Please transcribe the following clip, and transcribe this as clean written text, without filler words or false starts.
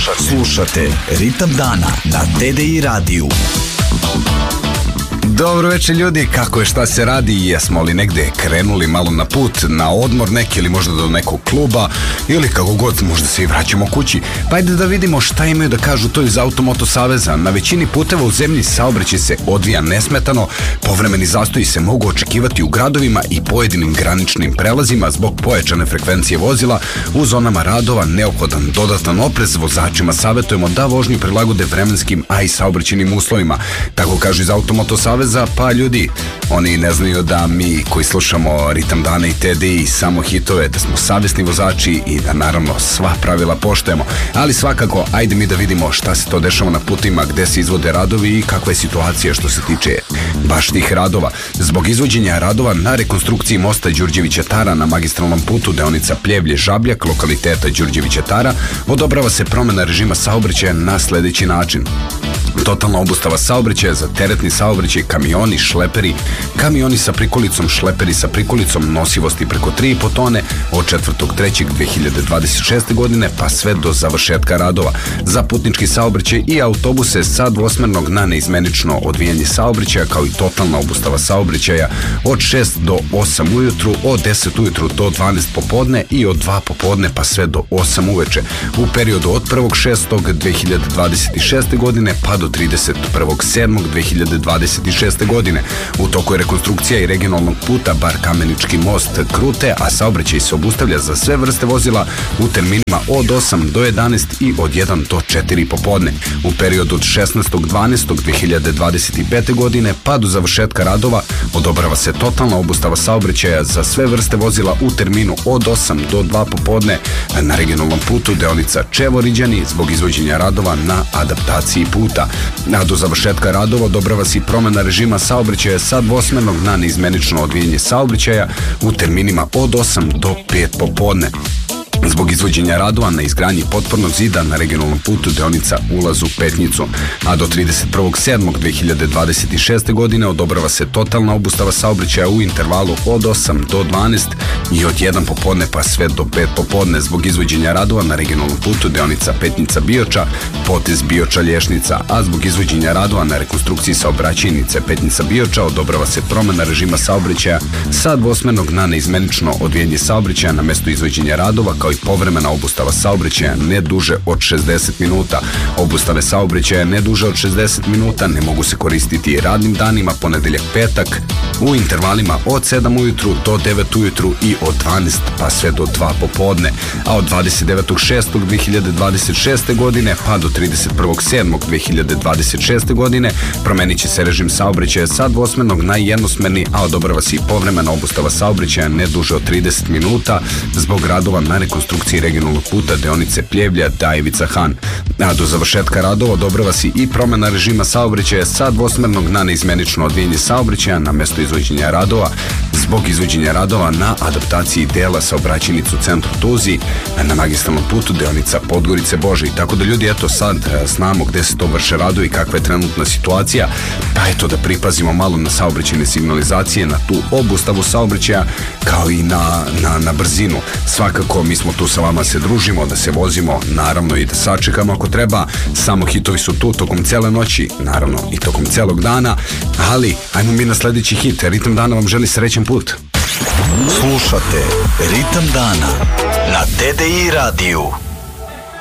Slušate Ritam dana na TDI radiju. Dobro večer ljudi, kako je, šta se radi, jesmo li negde krenuli malo na put, na odmor neki ili možda do nekog kluba ili kako god, možda se i vraćamo kući. Pa ajde da vidimo šta imaju da kažu to iz Automoto Saveza. Na većini puteva u zemlji saobraćaj se odvija nesmetano, povremeni zastoji se mogu očekivati u gradovima i pojedinim graničnim prelazima zbog pojačane frekvencije vozila. U zonama radova neophodan dodatan oprez, vozačima savjetujemo da vožnju prilagode vremenskim, a i saobraćajnim uslovima. Tako kažu iz Automoto Saveza. Pa ljudi, oni ne znaju da mi koji slušamo Ritam dana i TDI samo hitove, da smo savjesni vozači i da naravno sva pravila poštujemo. Ali svakako, ajde mi da vidimo šta se to dešava na putima, gde se izvode radovi i kakva je situacija što se tiče baš tih radova. Zbog izvođenja radova na rekonstrukciji mosta Đurđevića Tara na magistralnom putu deonica Pljevlje-Žabljak, lokaliteta Đurđevića Tara, odobrava se promjena režima saobraćaja na sljedeći način. Totalna obustava saobraćaja za teretni saobraćaj, kamioni, šleperi, kamioni sa prikolicom, šleperi sa prikolicom nosivosti preko 3,5 tone od 4.3.2026. godine pa sve do završetka radova. Za putnički saobraćaj i autobuse sa dvosmernog na neizmenično odvijanje saobraćaja, kao i totalna obustava saobraćaja od 6 do 8 ujutru, od 10 ujutru do 12 popodne i od 2 popodne pa sve do 8 uveče. U periodu od 1.6.2026. godine pa do 31.7.2026. godine. U toku je rekonstrukcija i regionalnog puta Bar Kamenički most Krute, a saobraćaj se obustavlja za sve vrste vozila u terminima od 8 do 11 i od 1 do 4 popodne. U periodu od 16.12.2025. godine pa do završetka radova odobrava se totalna obustava saobraćaja za sve vrste vozila u terminu od 8 do 2 popodne na regionalnom putu deonica Čevoriđani zbog izvođenja radova na adaptaciji puta. A do završetka radova odobrava se i promjena režima saobraćaja sa dvosmernog na neizmenično odvijanje saobraćaja u terminima od 8 do 5 popodne. Zbog izvođenja radova na izgradnji potpornog zida na regionalnom putu deonica Ulaz u Petnicu, a do 31.7.2026. godine odobrava se totalna obustava saobraćaja u intervalu od 8 do 12 i od 1 popodne pa sve do 5 popodne zbog izvođenja radova na regionalnom putu deonica Petnica-Bioča, potez Bioča-Lješnica, a zbog izvođenja radova na rekonstrukciji saobraćajnice Petnica-Bioča odobrava se promjena režima saobraćaja sa dvosmernog na neizmenično odvijanje saobraćaja na mesto izvođenja radova, kao i povremena obustava saobraćaja ne duže od 60 minuta. Obustave saobraćaja ne duže od 60 minuta ne mogu se koristiti radnim danima, ponedeljak, petak, u intervalima od 7 ujutru do 9 ujutru i od 12 pa sve do 2 popodne, a od 29.6.2026. godine pa do 31.7.2026. godine promenit će se režim saobraćaja sa dvosmernog na jednosmerni, a odobrava se i povremena obustava saobraćaja ne duže od 30 minuta zbog radova na rekonstrukciji regionalnog puta deonice Pljevlja Dajevica Han. A do završetka radova odobrava se i promjena režima saobraćaja sa dvosmernog na neizmenično odvijanje saobraćaja na mesto izvođenja radova zbog izvođenja radova na adaptaciji dela saobraćajnicu u centru Tuzi na magistralnom putu deonica Podgorice Bože. Tako da ljudi, eto sad znamo gde se to vrše radovi i kakva je trenutna situacija, pa eto da pripazimo malo na saobraćajne signalizacije, na tu obustavu saobraćaja kao i na brzinu. Svakako mi smo tu sa vama, se družimo, da se vozimo, naravno i da sačekamo ako treba. Samo hitovi su tu tokom cele noći, naravno i tokom celog dana, ali ajmo mi na sljedeći hit. Ritam dana vam želi srećan put. Slušate Ritam dana na TDI radiju.